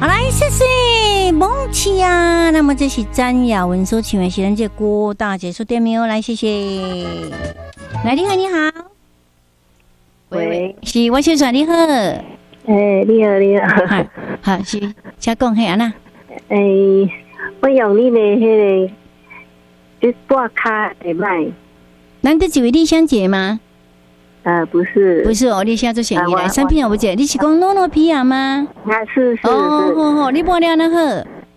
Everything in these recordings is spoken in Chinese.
好来，谢谢梦琪啊。那么这是詹雅文所请的是咱这郭大姐说点名哦，来谢谢。来，你好，你好。 喂， 是我先算你好。 你好，你好。 好，是，请讲嘿安娜。 我用你的迄个挂卡会歹。 难得几位丽香姐吗？ 不是， 不是哦，你现在做生意来，产品我不记，你是讲诺诺皮亚吗？ 是。 哦，你播了那好。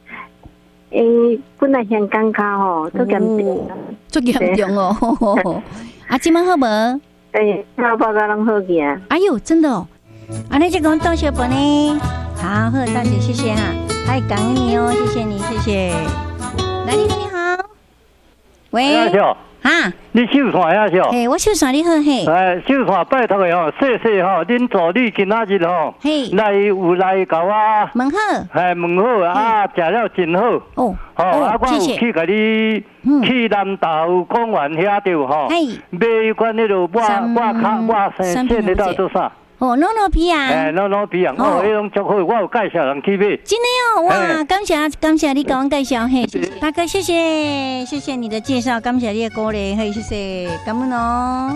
本来香港卡吼，都严重， 足严重哦。啊，今晚好无？ 那报告拢好去啊。 哎呦，真的哦。啊，你就讲到小本呢。好，大姐，谢谢哈，还感恩你哦，谢谢你，谢谢。来，你好。喂。啊， 你秀伞遐少？ 嘿，我秀伞你好嘿。 秀伞拜托的吼，谢谢吼，恁助理今仔日吼，有来甲我问好， 问好啊，食了真好。我有去甲你去南投公园遐着吼，买款迄落我生线的到做啥？ 诺诺皮啊， 诺诺皮啊，迄种足好，我有介绍人去买。 真的哦，哇，感谢你给我介绍嘿，大哥谢谢你的介绍，感谢你的鼓励，嘿，谢谢，感恩哦。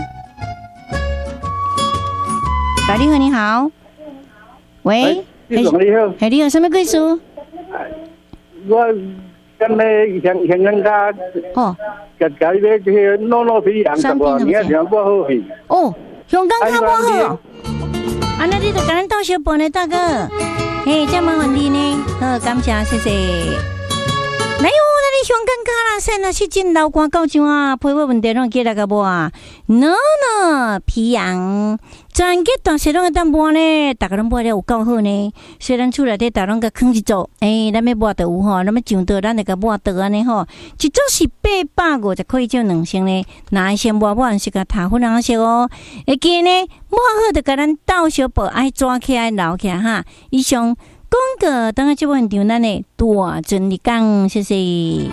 大你好，你好，喂， 你好， 你好，什么贵属？ 我跟你香港家，甲你买这些诺诺皮啊，10多年了，不好去。 哦，香港较不好。啊，那你就赶紧到小本的大哥，嘿，这麻烦你呢，好，感谢，谢谢。来哟，那你香港卡啦，现在是真老官到怎啊？配合问题拢记得个无啊？皮羊，专给当时拢个当播呢，大家拢播了有够好呢。虽然厝内底大拢个坑一组，咱要播就有吼，咱要上桌咱就个播桌安尼吼，一组是850就可以叫2升呢。那先播是个塔粉红色哦，会记呢，播好就甲咱倒小报爱抓起来留起来哈。以上广告等下这问题咱呢大尽力讲，谢谢。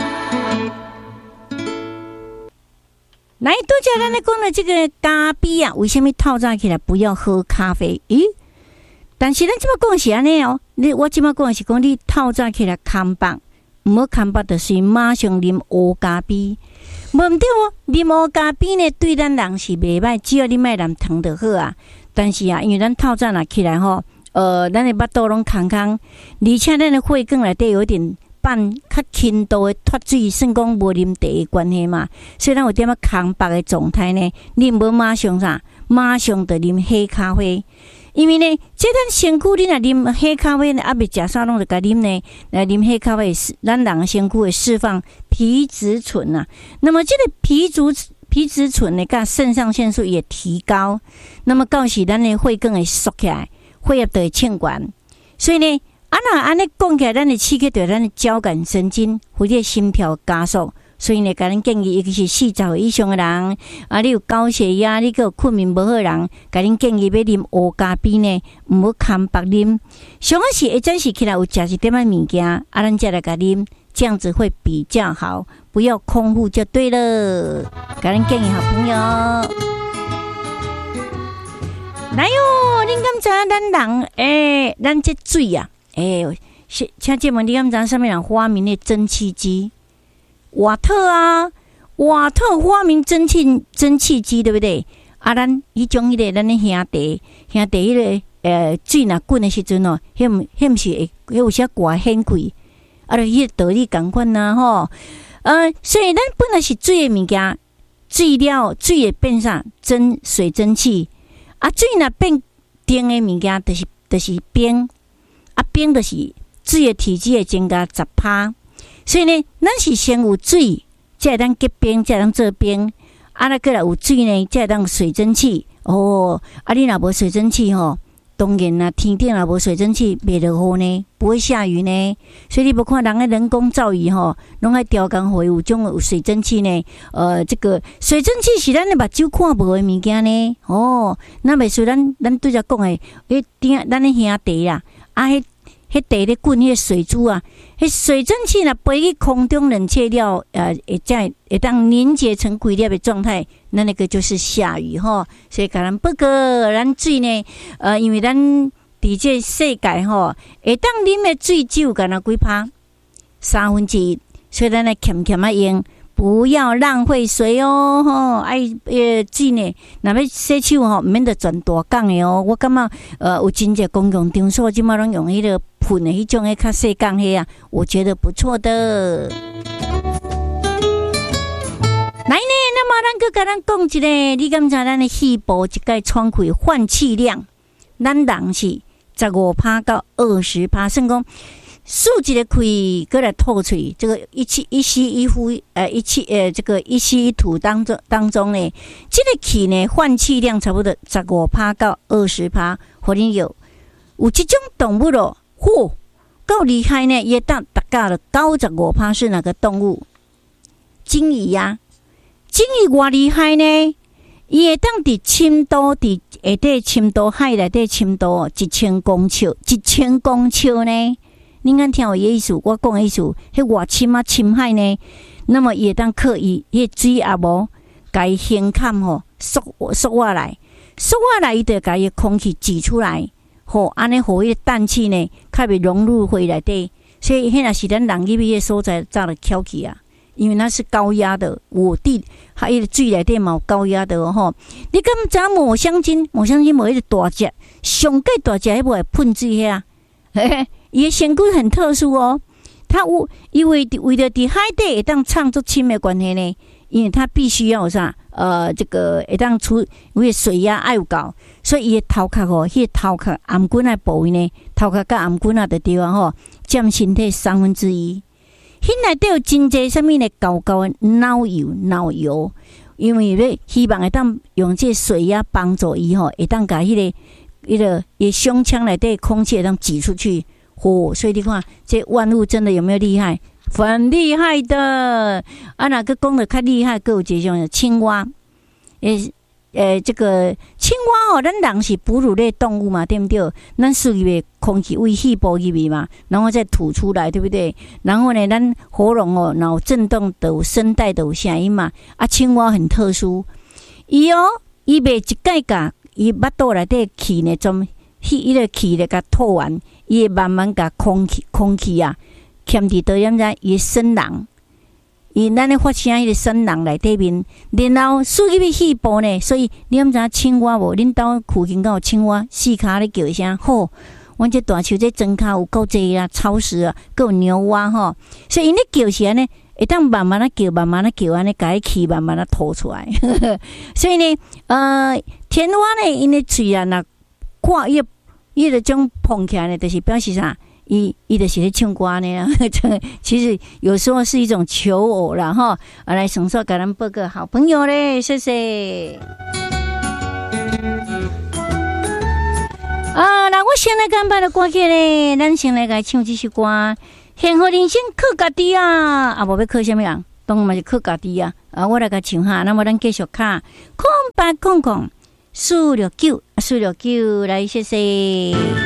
来，多谢咱咧讲的这个咖啡啊，为什么透早起来不要喝咖啡？但是咱这么讲是安尼哦，我这么讲是讲你透早起来看白，唔好看白就是马上啉乌咖啡，无唔对哦。啉乌咖啡呢，对咱人是袂歹，只要你莫啉糖就好啊。但是啊，因为咱透早若起来吼，咱的巴肚拢空空，而且咱的血管内底有一点较轻度的脱水，算讲无啉茶的关系嘛，所以咱有点仔空白的状态呢，你无马上就啉黑咖啡，因为呢，这咱身躯你若啉黑咖啡呢，还未食啥拢就甲啉呢，啉黑咖啡，咱人的身躯会释放皮质醇啊，那么这个皮质醇呢，甲肾上腺素也提高，那么到时咱的血管会缩起来，血液就会畅管，所以呢。那安尼讲起来，咱的刺激到咱的交感神经，或者心跳加速，所以呢，甲咱建议，尤其是40岁以上的人，你有高血压，你有困眠无好的人，甲恁建议要啉乌咖啡呢，唔好空白啉。上个是一阵时起来有食一点仔物件，咱再来甲啉，这样子会比较好，不要空腹就对了。甲咱建议好朋友，来哟，恁敢知咱人咱这水啊？请问你敢知什么人发明的蒸汽机？瓦特啊，瓦特发明蒸汽机，对不对？啊，咱迄种迄个咱的兄弟迄个水若滚的时阵哦，迄毋是会有些挂很贵，啊，就迄个道理共款呐吼。所以咱本来是水的物件，水会变啥？水蒸气啊，水若变冰的物件，就是冰。冰就是水的体积会增加10%，所以呢，咱是先有水，才会当结冰，才会当做冰。那过来有水呢，才会当水蒸气。你若无水蒸气吼，当然啦，天顶若无水蒸气，袂落雨呢，不会下雨呢。所以你无看人的人工造雨吼，拢爱雕工会有种有水蒸气呢。这个水蒸气是咱的目睭看无的物件呢。那袂说咱对只讲的，咱的兄弟啦，迄地咧滚迄个水珠啊，迄水蒸气若飞去空中冷却了，会当凝结成规粒的状态，那个就是下雨吼。所以甲咱报告，咱水呢，因为咱伫这世界吼，会当啉的水只有干那几趴，1/3，所以咱来欠欠啊用。不要浪费水哦，吼！水呢，若要洗手吼，毋免得全大缸的哦。我感觉有真侪公共场所，即马拢用迄个喷的迄种诶较细缸迄啊，我觉得不错的。来呢，那么咱佮咱讲一个，你敢知咱的细胞一概喘气换气量，咱人是15%到20%，算讲。竖一个气，过来吐嘴，这个一吸一呼，这个一吸一吐当中呢，这个气呢换气量差不多15%到20%，互你有这种动物咯，够厉害呢！也大概了95%是哪个动物？鲸鱼呀，鲸鱼偌厉害呢？伊会当伫深度，伫下底深度海内底深度1000公尺呢？恁敢听有意思？我讲意思，迄偌深啊，深海呢？那么伊会当刻意，迄水也无，甲伊掀坎吼，缩下来，伊就甲伊空气挤出来，吼，安尼互迄氮气呢，较袂融入肺内底。所以迄若是咱人入去迄所在，早就翘起啊，因为那是高压的，还有水内底嘛有高压的吼。你敢知抹香鲸无迄个大只，上界大只迄无会喷水遐，嘿嘿。伊的身躯很特殊哦，因为为了伫海底会当唱作深的关系呢，因为它必须要有啥这个会当因为水压爱有够，所以伊的头壳吼，迄个头壳颔骨那部位呢，头壳甲颔骨那的地方吼，占身体1/3。迄内底有真侪啥物呢？高的脑油，因为咧希望会当用这水压帮助伊吼，会当甲迄个伊胸腔内底空气会当挤出去。所以你看，这万物真的有没有厉害？很厉害的。哪个讲的较厉害？各有这种青蛙，这个青蛙咱人是哺乳类动物嘛，对不对？咱属于空气为细胞入面嘛，然后再吐出来，对不对？然后呢，咱喉咙脑震动都有声带都有声音嘛。青蛙很特殊，伊袂一概甲伊巴肚内底气呢，迄个气咧，甲吐完，伊会慢慢甲空气啊，欠伫倒点在伊声囊，咱咧发声迄个声囊内底面，然后输入去细胞呢，所以你敢知青蛙无？恁兜附近敢有青蛙四骹咧叫一声，吼！阮这大树这庄骹有够济啊，草食啊，够有牛蛙吼，所以因咧叫时安尼，会当慢慢啊叫，安尼甲迄气慢慢啊吐出来。所以呢，天蛙呢，因咧喙啊，若看伊个种捧起来呢，就是表示啥？伊就是咧唱歌呢。其实有时候是一种求偶啦哈。来，son说给咱报个好朋友咧，谢谢。那我先来安排的歌曲咧，咱先来甲唱这首歌。幸福人生靠家己啊！无要靠什么人？当然嘛是靠家己啊！我来甲唱哈，那么咱继续卡空800。469来，谢谢。